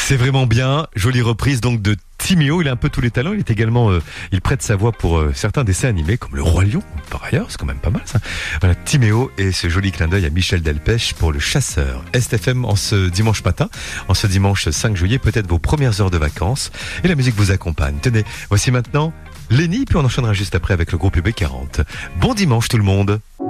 C'est vraiment bien. Jolie reprise donc de Timéo. Il a un peu tous les talents. Il est également, il prête sa voix pour certains dessins animés comme Le Roi Lion. Par ailleurs, c'est quand même pas mal ça. Voilà, Timéo et ce joli clin d'œil à Michel Delpech pour Le Chasseur. STFM en ce dimanche matin, en ce dimanche 5 juillet, peut-être vos premières heures de vacances. Et la musique vous accompagne. Tenez, voici maintenant Lenny, puis on enchaînera juste après avec le groupe UB40. Bon dimanche tout le monde.